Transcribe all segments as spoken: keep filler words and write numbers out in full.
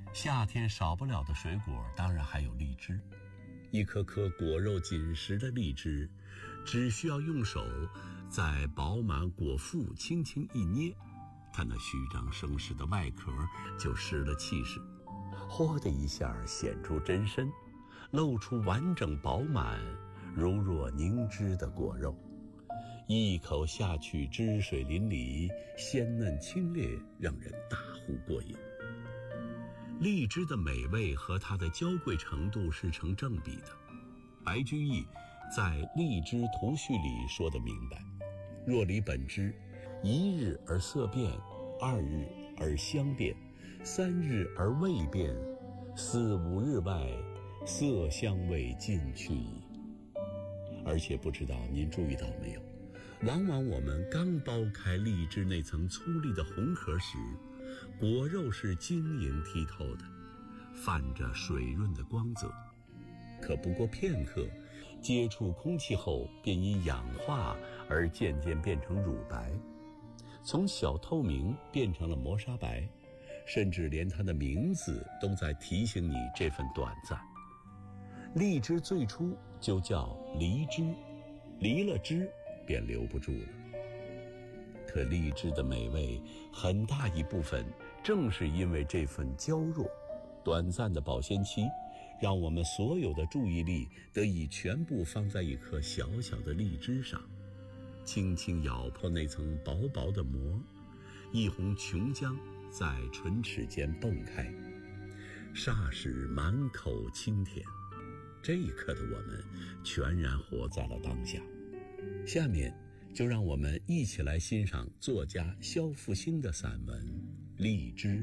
夏天少不了的水果当然还有荔枝。一颗颗果肉紧实的荔枝，只需要用手在饱满果腹轻轻一捏，它那虚张声势的外壳就失了气势，嚯的一下显出真身，露出完整饱满如若凝脂的果肉，一口下去汁水淋漓，鲜嫩清冽，让人大呼过瘾。荔枝的美味和它的娇贵程度是成正比的。白居易在《荔枝图序》里说得明白，若离本枝，一日而色变，二日而香变，三日而味变，四五日外，色香味尽去矣。而且不知道您注意到没有，往往我们刚剥开荔枝那层粗粝的红壳时，果肉是晶莹剔透的，泛着水润的光泽，可不过片刻，接触空气后便因氧化而渐渐变成乳白，从小透明变成了磨砂白，甚至连它的名字都在提醒你这份短暂。荔枝最初就叫梨枝，离了枝便留不住了。可荔枝的美味很大一部分正是因为这份娇弱，短暂的保鲜期，让我们所有的注意力得以全部放在一颗小小的荔枝上，轻轻咬破那层薄薄的膜，一泓琼浆在唇齿间迸开，霎时满口清甜。这一刻的我们全然活在了当下。下面就让我们一起来欣赏作家萧复兴的散文《荔枝》。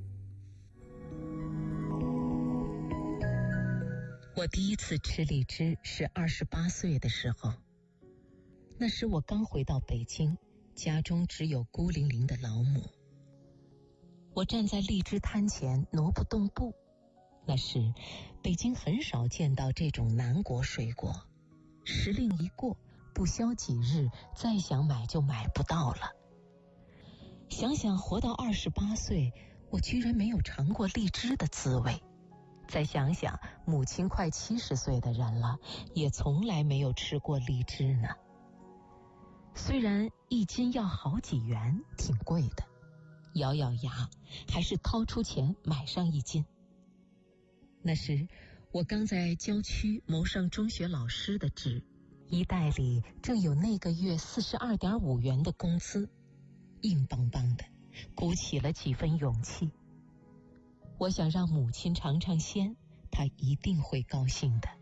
我第一次吃荔枝是二十八岁的时候，那时我刚回到北京，家中只有孤零零的老母。我站在荔枝摊前挪不动步，那时北京很少见到这种南国水果，时令一过，不消几日，再想买就买不到了。想想活到二十八岁，我居然没有尝过荔枝的滋味。再想想母亲快七十岁的人了，也从来没有吃过荔枝呢。虽然一斤要好几元，挺贵的，咬咬牙，还是掏出钱买上一斤。那时我刚在郊区谋上中学老师的职，衣袋里正有那个月四十二点五元的工资，硬邦邦的，鼓起了几分勇气。我想让母亲尝尝鲜，她一定会高兴的。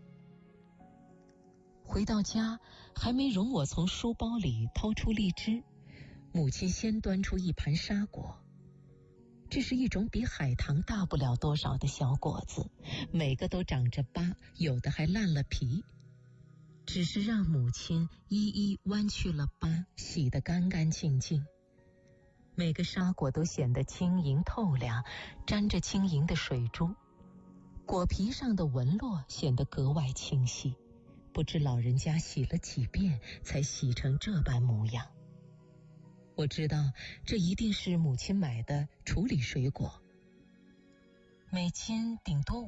回到家，还没容我从书包里掏出荔枝，母亲先端出一盘沙果。这是一种比海棠大不了多少的小果子，每个都长着疤，有的还烂了皮。只是让母亲一一剜去了疤，洗得干干净净。每个沙果都显得晶莹透亮，沾着晶莹的水珠，果皮上的纹络显得格外清晰，不知老人家洗了几遍才洗成这般模样。我知道这一定是母亲买的处理水果，每斤顶多